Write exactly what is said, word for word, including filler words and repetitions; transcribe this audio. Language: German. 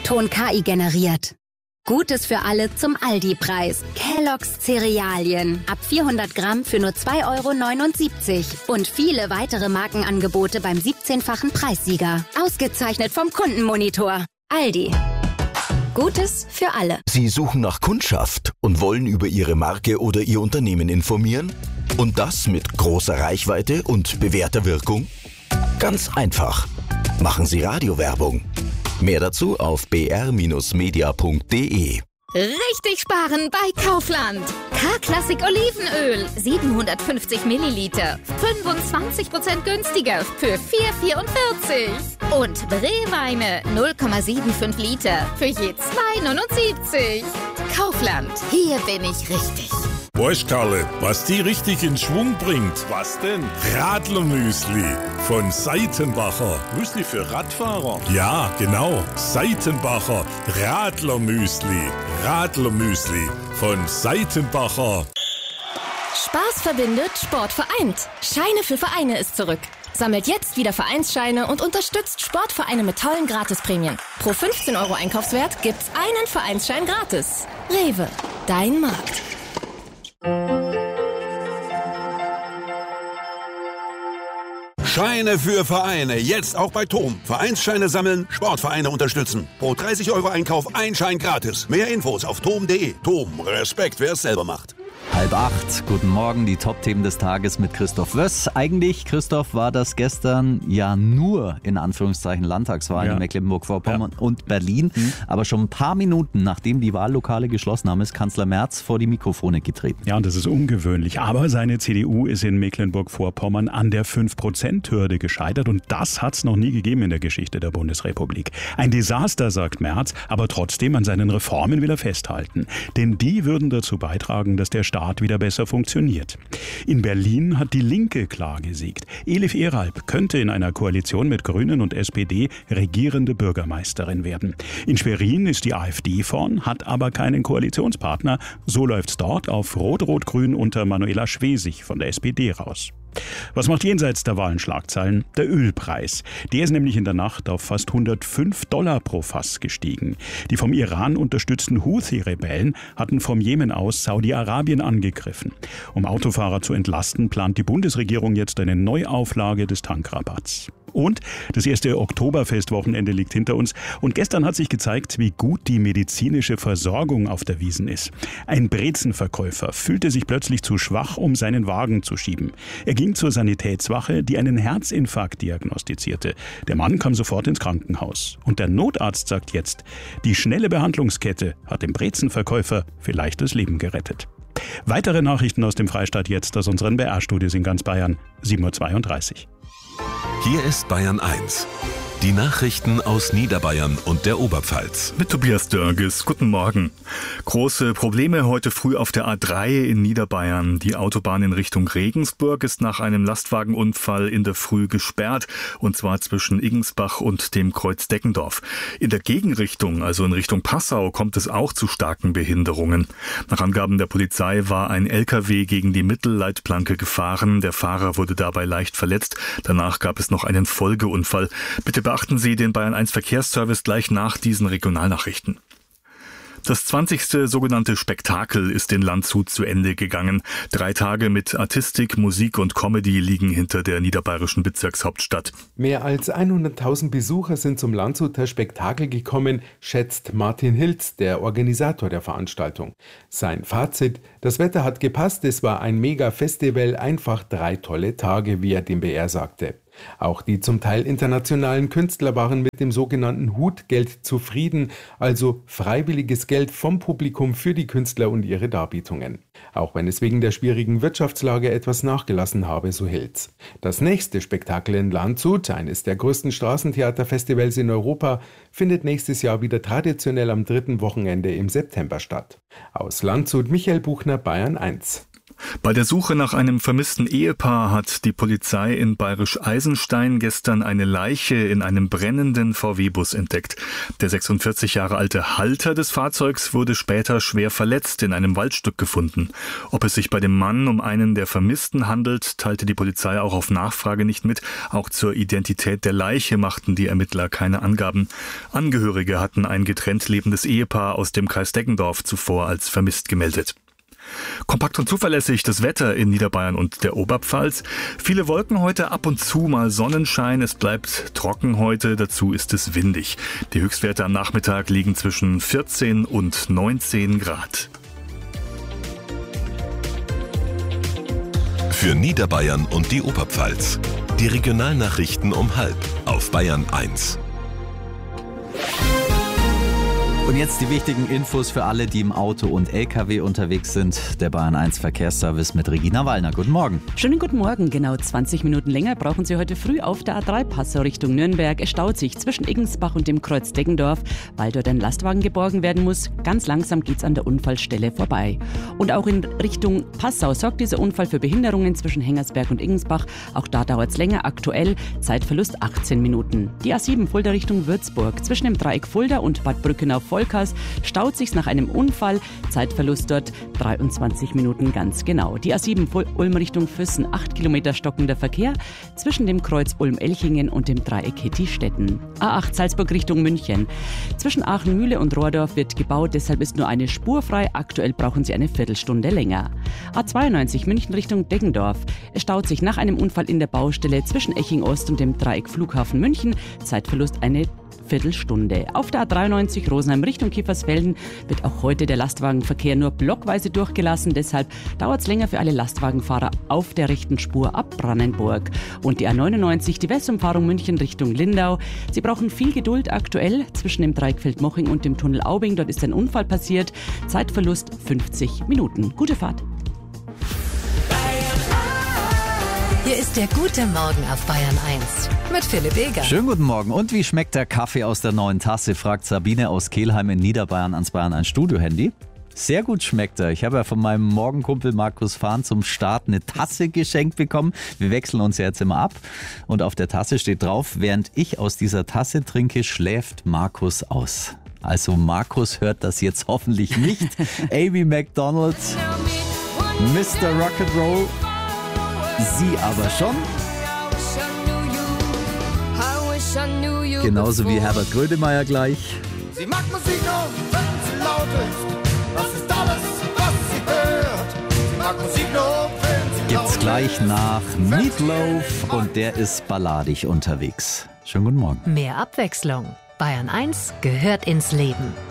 Klingelton K I generiert. Gutes für alle zum Aldi-Preis. Kellogg's Cerealien. Ab vierhundert Gramm für nur zwei Euro neunundsiebzig. Und viele weitere Markenangebote beim siebzehnfachen Preissieger. Ausgezeichnet vom Kundenmonitor. Aldi. Gutes für alle. Sie suchen nach Kundschaft und wollen über Ihre Marke oder Ihr Unternehmen informieren? Und das mit großer Reichweite und bewährter Wirkung? Ganz einfach. Machen Sie Radiowerbung. Mehr dazu auf b r media punkt d e. Richtig sparen bei Kaufland. K-Klassik Olivenöl, siebenhundertfünfzig Milliliter, fünfundzwanzig Prozent günstiger für vier Euro vierundvierzig. Und Brewweine null Komma fünfundsiebzig Liter für je zwei Euro neunundsiebzig. Kaufland, hier bin ich richtig. Weißt Karle, was die richtig in Schwung bringt? Was denn? Radlermüsli von Seitenbacher. Müsli für Radfahrer? Ja, genau. Seitenbacher Radlermüsli. Radlermüsli von Seitenbacher. Spaß verbindet, Sport vereint. Scheine für Vereine ist zurück. Sammelt jetzt wieder Vereinsscheine und unterstützt Sportvereine mit tollen Gratisprämien. Pro fünfzehn Euro Einkaufswert gibt's einen Vereinsschein gratis. Rewe, dein Markt. Scheine für Vereine, jetzt auch bei T O M. Vereinsscheine sammeln, Sportvereine unterstützen. Pro dreißig Euro Einkauf ein Schein gratis. Mehr Infos auf tom punkt d e. T O M, Respekt, wer es selber macht. Halb acht, guten Morgen, die Top-Themen des Tages mit Christoph Wöss. Eigentlich, Christoph, war das gestern ja nur in Anführungszeichen Landtagswahl ja. in Mecklenburg-Vorpommern ja. und Berlin. Mhm. Aber schon ein paar Minuten, nachdem die Wahllokale geschlossen haben, ist Kanzler Merz vor die Mikrofone getreten. Ja, und das ist ungewöhnlich. Aber seine C D U ist in Mecklenburg-Vorpommern an der fünf Prozent Hürde gescheitert. Und das hat es noch nie gegeben in der Geschichte der Bundesrepublik. Ein Desaster, sagt Merz, aber trotzdem an seinen Reformen will er festhalten. Denn die würden dazu beitragen, dass der Staat wieder besser funktioniert. In Berlin hat die Linke klar gesiegt. Elif Eralp könnte in einer Koalition mit Grünen und S P D regierende Bürgermeisterin werden. In Schwerin ist die AfD vorn, hat aber keinen Koalitionspartner. So läuft's dort auf Rot-Rot-Grün unter Manuela Schwesig von der S P D raus. Was macht jenseits der Wahlen Schlagzeilen? Der Ölpreis. Der ist nämlich in der Nacht auf fast hundertfünf Dollar pro Fass gestiegen. Die vom Iran unterstützten Houthi-Rebellen hatten vom Jemen aus Saudi-Arabien angegriffen. Um Autofahrer zu entlasten, plant die Bundesregierung jetzt eine Neuauflage des Tankrabatts. Und das erste Oktoberfestwochenende liegt hinter uns. Und gestern hat sich gezeigt, wie gut die medizinische Versorgung auf der Wiesn ist. Ein Brezenverkäufer fühlte sich plötzlich zu schwach, um seinen Wagen zu schieben. Er ging zur Sanitätswache, die einen Herzinfarkt diagnostizierte. Der Mann kam sofort ins Krankenhaus. Und der Notarzt sagt jetzt, die schnelle Behandlungskette hat dem Brezenverkäufer vielleicht das Leben gerettet. Weitere Nachrichten aus dem Freistaat jetzt aus unseren B R-Studios in ganz Bayern, sieben Uhr zweiunddreißig. Hier ist Bayern eins. Die Nachrichten aus Niederbayern und der Oberpfalz. Mit Tobias Dörges. Guten Morgen. Große Probleme heute früh auf der A drei in Niederbayern. Die Autobahn in Richtung Regensburg ist nach einem Lastwagenunfall in der Früh gesperrt. Und zwar zwischen Igensbach und dem Kreuz Deckendorf. In der Gegenrichtung, also in Richtung Passau, kommt es auch zu starken Behinderungen. Nach Angaben der Polizei war ein L K W gegen die Mittelleitplanke gefahren. Der Fahrer wurde dabei leicht verletzt. Danach gab es noch einen Folgeunfall. Bitte beachten Sie den Bayern eins Verkehrsservice gleich nach diesen Regionalnachrichten. Das zwanzigste sogenannte Spektakel ist in Landshut zu Ende gegangen. Drei Tage mit Artistik, Musik und Comedy liegen hinter der niederbayerischen Bezirkshauptstadt. Mehr als hunderttausend Besucher sind zum Landshuter Spektakel gekommen, schätzt Martin Hilz, der Organisator der Veranstaltung. Sein Fazit: Das Wetter hat gepasst, es war ein Mega-Festival, einfach drei tolle Tage, wie er dem B R sagte. Auch die zum Teil internationalen Künstler waren mit dem sogenannten Hutgeld zufrieden, also freiwilliges Geld vom Publikum für die Künstler und ihre Darbietungen. Auch wenn es wegen der schwierigen Wirtschaftslage etwas nachgelassen habe, so Hilz. Das nächste Spektakel in Landshut, eines der größten Straßentheaterfestivals in Europa, findet nächstes Jahr wieder traditionell am dritten Wochenende im September statt. Aus Landshut Michael Buchner, Bayern eins. Bei der Suche nach einem vermissten Ehepaar hat die Polizei in Bayerisch-Eisenstein gestern eine Leiche in einem brennenden V W-Bus entdeckt. Der sechsundvierzig Jahre alte Halter des Fahrzeugs wurde später schwer verletzt in einem Waldstück gefunden. Ob es sich bei dem Mann um einen der Vermissten handelt, teilte die Polizei auch auf Nachfrage nicht mit. Auch zur Identität der Leiche machten die Ermittler keine Angaben. Angehörige hatten ein getrennt lebendes Ehepaar aus dem Kreis Deggendorf zuvor als vermisst gemeldet. Kompakt und zuverlässig das Wetter in Niederbayern und der Oberpfalz. Viele Wolken heute, ab und zu mal Sonnenschein. Es bleibt trocken heute, dazu ist es windig. Die Höchstwerte am Nachmittag liegen zwischen vierzehn und neunzehn Grad. Für Niederbayern und die Oberpfalz. Die Regionalnachrichten um halb auf Bayern eins. Und jetzt die wichtigen Infos für alle, die im Auto und L K W unterwegs sind. Der Bayern eins Verkehrsservice mit Regina Wallner. Guten Morgen. Schönen guten Morgen. Genau zwanzig Minuten länger brauchen Sie heute früh auf der A drei Passau Richtung Nürnberg. Es staut sich zwischen Igensbach und dem Kreuz Deggendorf, weil dort ein Lastwagen geborgen werden muss. Ganz langsam geht's an der Unfallstelle vorbei. Und auch in Richtung Passau sorgt dieser Unfall für Behinderungen zwischen Hengersberg und Igensbach. Auch da dauert's länger. Aktuell Zeitverlust achtzehn Minuten. Die A sieben Fulda Richtung Würzburg. Zwischen dem Dreieck Fulda und Bad Brückenau-Vollkast staut sich nach einem Unfall. Zeitverlust dort dreiundzwanzig Minuten ganz genau. Die A sieben Ulm Richtung Füssen, acht Kilometer stockender Verkehr zwischen dem Kreuz Ulm-Elchingen und dem Dreieck Hettistetten. A acht Salzburg Richtung München. Zwischen Aachen-Mühle und Rohrdorf wird gebaut, deshalb ist nur eine Spur frei. Aktuell brauchen Sie eine Viertelstunde länger. A zweiundneunzig München Richtung Deggendorf. Es staut sich nach einem Unfall in der Baustelle zwischen Eching Ost und dem Dreieck Flughafen München. Zeitverlust eine Viertelstunde. Auf der A dreiundneunzig Rosenheim Richtung Kiefersfelden wird auch heute der Lastwagenverkehr nur blockweise durchgelassen. Deshalb dauert es länger für alle Lastwagenfahrer auf der rechten Spur ab Brannenburg. Und die A neunundneunzig, die Westumfahrung München Richtung Lindau. Sie brauchen viel Geduld aktuell zwischen dem Dreieck Feldmoching und dem Tunnel Aubing. Dort ist ein Unfall passiert. Zeitverlust fünfzig Minuten. Gute Fahrt. Hier ist der gute Morgen auf Bayern eins mit Philipp Eger. Schönen guten Morgen. Und wie schmeckt der Kaffee aus der neuen Tasse, fragt Sabine aus Kelheim in Niederbayern ans Bayern eins Studio-Handy. Sehr gut schmeckt er. Ich habe ja von meinem Morgenkumpel Markus Fahn zum Start eine Tasse geschenkt bekommen. Wir wechseln uns ja jetzt immer ab. Und auf der Tasse steht drauf, während ich aus dieser Tasse trinke, schläft Markus aus. Also Markus hört das jetzt hoffentlich nicht. Amy Macdonald, Mister Rock'n'Roll. Sie aber schon. Genauso wie Herbert Grönemeyer gleich. Sie mag Musik nur, wenn sie laut ist. Das ist alles, was sie hört. Sie mag Musik nur, wenn sie laut ist. Gibt's gleich nach Meatloaf und der ist balladig unterwegs. Schönen guten Morgen. Mehr Abwechslung. Bayern eins gehört ins Leben.